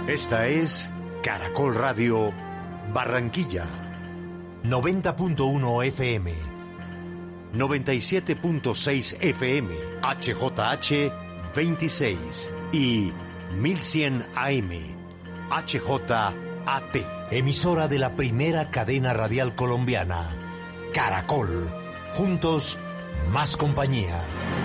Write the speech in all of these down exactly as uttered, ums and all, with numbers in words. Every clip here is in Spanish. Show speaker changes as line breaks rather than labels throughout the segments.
Esta es Caracol Radio Barranquilla, noventa punto uno F M, noventa y siete punto seis F M, H J H veintiséis y mil cien A M, H J A T, emisora de la primera cadena radial colombiana, Caracol. Juntos, más compañía.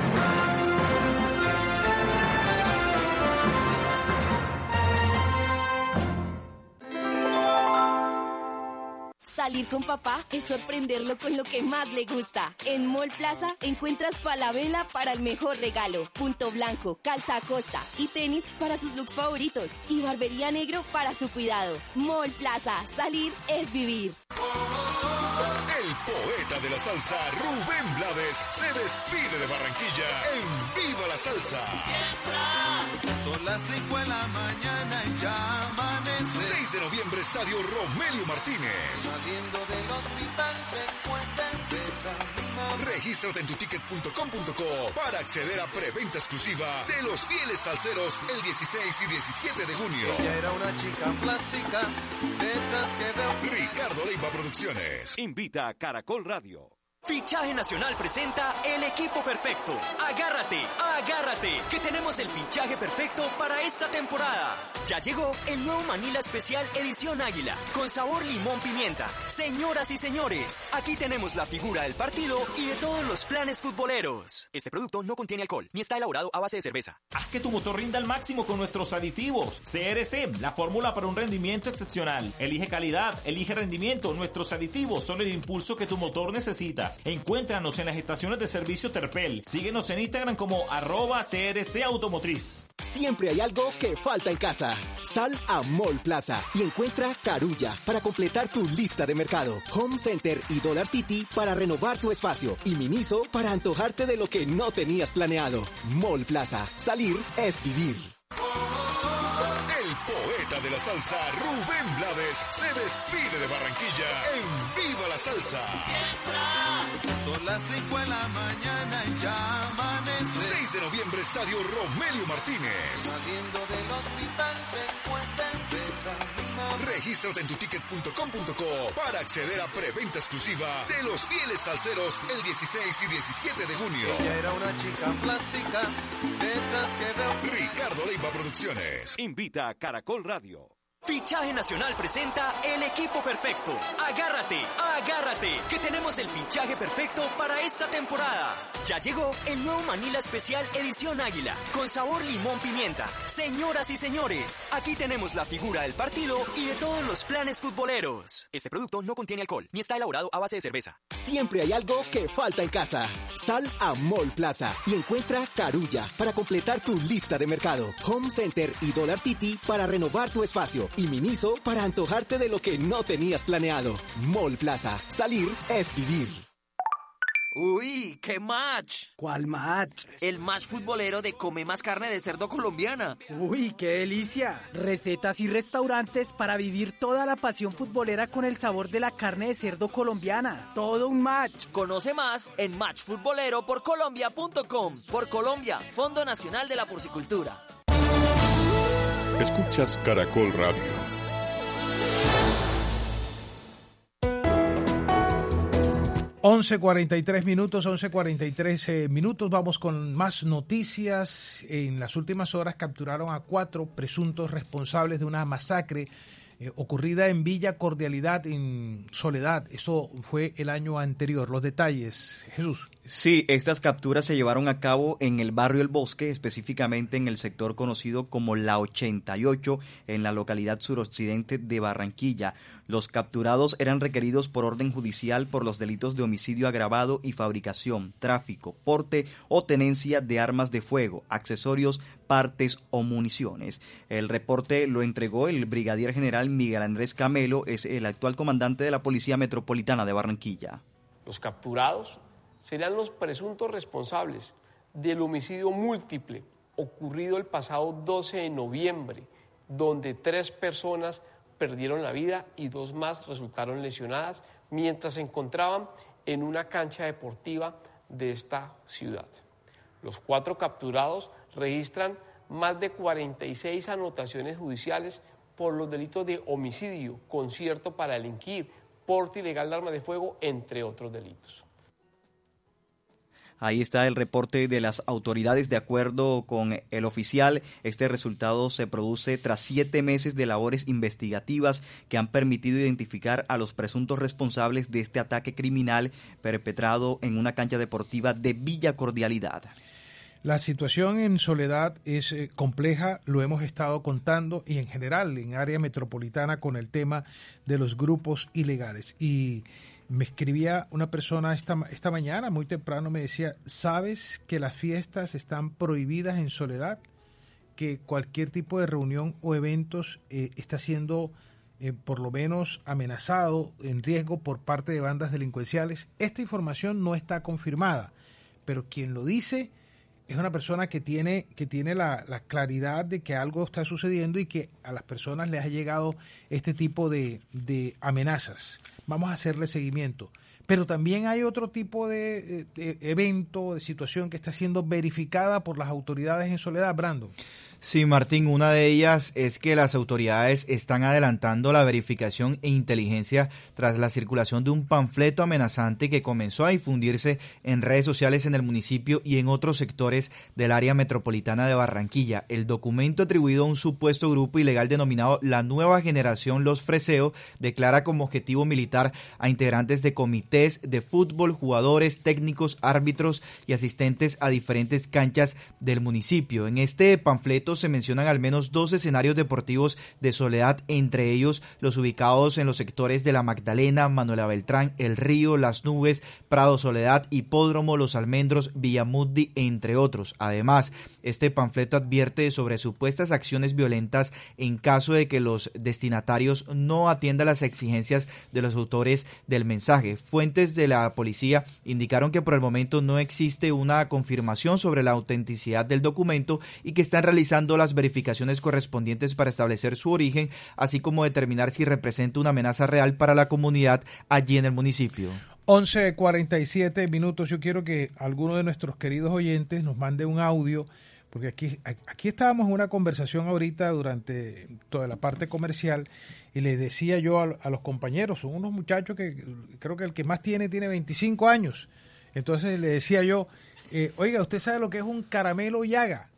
Salir con papá es sorprenderlo con lo que más le gusta. En Mall Plaza encuentras Falabella para el mejor regalo, Punto Blanco, Calza Acosta y tenis para sus looks favoritos y Barbería Negro para su cuidado. Mall Plaza, salir es vivir.
El poeta de la salsa, Rubén Blades, se despide de Barranquilla en Viva la Salsa.
Son las cinco de la mañana y ya amanece.
seis de noviembre, Estadio Romelio Martínez.
Saliendo del hospital después de empezar mi mamá.
Regístrate en tu ticket punto com punto co para acceder a preventa exclusiva de los fieles salseros el dieciséis y diecisiete de junio.
Ella era una chica plástica, de esas que veo.
Ricardo Leiva Producciones
invita a Caracol Radio. Fichaje Nacional presenta el equipo perfecto. Agárrate, agárrate, que tenemos el fichaje perfecto para esta temporada. Ya llegó el nuevo Manila Especial Edición Águila, con sabor limón pimienta. Señoras y señores, aquí tenemos la figura del partido y de todos los planes futboleros. Este producto no contiene alcohol, ni está elaborado a base de cerveza.
Haz que tu motor rinda al máximo con nuestros aditivos. C R C, la fórmula para un rendimiento excepcional. Elige calidad, elige rendimiento. Nuestros aditivos son el impulso que tu motor necesita. Encuéntranos en las estaciones de servicio Terpel. Síguenos en Instagram como arroba C R C Automotriz.
Siempre hay algo que falta en casa. Sal a Mall Plaza y encuentra Carulla para completar tu lista de mercado. Home Center y Dollar City para renovar tu espacio. Y Miniso para antojarte de lo que no tenías planeado. Mall Plaza. Salir es vivir.
El poeta de la salsa, Rubén Blades, se despide de Barranquilla en Viva la Salsa.
Son las cinco de la mañana y ya amanece.
seis de noviembre, Estadio Romelio Martínez.
Saliendo del hospital después de empezar mi mamá.
Regístrate en tu ticket punto com punto co para acceder a preventa exclusiva de los fieles salseros el dieciséis y diecisiete de junio.
Ella era una chica plástica, de esas que veo.
Ricardo Leiva Producciones
invita a Caracol Radio. Fichaje Nacional presenta el equipo perfecto. Agárrate, agárrate, que tenemos el fichaje perfecto para esta temporada. Ya llegó el nuevo Manila Especial Edición Águila, con sabor limón pimienta. Señoras y señores, aquí tenemos la figura del partido y de todos los planes futboleros. Este producto no contiene alcohol, ni está elaborado a base de cerveza.
Siempre hay algo que falta en casa. Sal a Mall Plaza y encuentra Carulla para completar tu lista de mercado. Home Center y Dollar City para renovar tu espacio. Y Miniso para antojarte de lo que no tenías planeado. Mall Plaza. Salir es vivir.
Uy, qué match.
¿Cuál match?
El match futbolero de Come Más Carne de Cerdo Colombiana.
Uy, qué delicia. Recetas y restaurantes para vivir toda la pasión futbolera con el sabor de la carne de cerdo colombiana. Todo un match.
Conoce más en match futbolero por colombia punto com. Por Colombia, Fondo Nacional de la Porcicultura.
Escuchas Caracol Radio.
once cuarenta y tres minutos, once cuarenta y tres eh, minutos. Vamos con más noticias. En las últimas horas capturaron a cuatro presuntos responsables de una masacre eh, ocurrida en Villa Cordialidad, en Soledad. Eso fue el año anterior. Los detalles, Jesús.
Sí, estas capturas se llevaron a cabo en el barrio El Bosque, específicamente en el sector conocido como La ochenta y ocho, en la localidad suroccidente de Barranquilla. Los capturados eran requeridos por orden judicial por los delitos de homicidio agravado y fabricación, tráfico, porte o tenencia de armas de fuego, accesorios, partes o municiones. El reporte lo entregó el brigadier general Miguel Andrés Camelo, es el actual comandante de la Policía Metropolitana de Barranquilla.
Los capturados serán los presuntos responsables del homicidio múltiple ocurrido el pasado doce de noviembre, donde tres personas perdieron la vida y dos más resultaron lesionadas mientras se encontraban en una cancha deportiva de esta ciudad. Los cuatro capturados registran más de cuarenta y seis anotaciones judiciales por los delitos de homicidio, concierto para delinquir, porte ilegal de armas de fuego, entre otros delitos.
Ahí está el reporte de las autoridades. De acuerdo con el oficial, este resultado se produce tras siete meses de labores investigativas que han permitido identificar a los presuntos responsables de este ataque criminal perpetrado en una cancha deportiva de Villa Cordialidad.
La situación en Soledad es eh, compleja, lo hemos estado contando, y en general en área metropolitana con el tema de los grupos ilegales. Y me escribía una persona esta, esta mañana, muy temprano, me decía, ¿sabes que las fiestas están prohibidas en Soledad? Que cualquier tipo de reunión o eventos eh, está siendo eh, por lo menos amenazado, en riesgo por parte de bandas delincuenciales. Esta información no está confirmada, pero quien lo dice es una persona que tiene, que tiene la, la claridad de que algo está sucediendo y que a las personas les ha llegado este tipo de, de amenazas. Vamos a hacerle seguimiento. Pero también hay otro tipo de, de, de evento, de situación que está siendo verificada por las autoridades en Soledad, Brando.
Sí, Martín, una de ellas es que las autoridades están adelantando la verificación e inteligencia tras la circulación de un panfleto amenazante que comenzó a difundirse en redes sociales en el municipio y en otros sectores del área metropolitana de Barranquilla. El documento atribuido a un supuesto grupo ilegal denominado La Nueva Generación Los Freseo declara como objetivo militar a integrantes de comités de fútbol, jugadores, técnicos, árbitros y asistentes a diferentes canchas del municipio. En este panfleto se mencionan al menos dos escenarios deportivos de Soledad, entre ellos los ubicados en los sectores de La Magdalena, Manuela Beltrán, El Río, Las Nubes, Prado Soledad, Hipódromo, Los Almendros, Villamundi, entre otros. Además, este panfleto advierte sobre supuestas acciones violentas en caso de que los destinatarios no atiendan las exigencias de los autores del mensaje. Fuentes de la policía indicaron que por el momento no existe una confirmación sobre la autenticidad del documento y que están realizando las verificaciones correspondientes para establecer su origen, así como determinar si representa una amenaza real para la comunidad allí en el municipio.
once cuarenta y siete minutos. Yo quiero que alguno de nuestros queridos oyentes nos mande un audio, porque aquí, aquí estábamos en una conversación ahorita durante toda la parte comercial y le decía yo a, a los compañeros, son unos muchachos que creo que el que más tiene tiene veinticinco años. Entonces le decía yo, eh, oiga, ¿usted sabe lo que es un caramelo Yaga?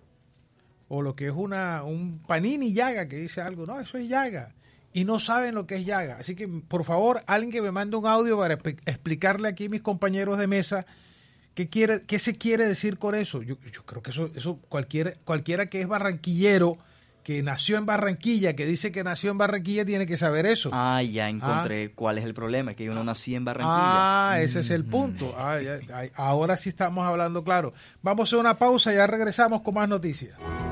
O lo que es una un panini Yaga, que dice algo, no, eso es Yaga. Y no saben lo que es Yaga. Así que, por favor, alguien que me mande un audio para explicarle aquí a mis compañeros de mesa qué quiere, qué se quiere decir con eso. Yo, yo creo que eso, eso cualquiera, cualquiera que es barranquillero, que nació en Barranquilla, que dice que nació en Barranquilla, tiene que saber eso.
Ah, ya encontré ah. cuál es el problema, que yo no nací en Barranquilla.
Ah, ese mm. es el punto. Ah, ya, ahora sí estamos hablando claro. Vamos a hacer una pausa y ya regresamos con más noticias.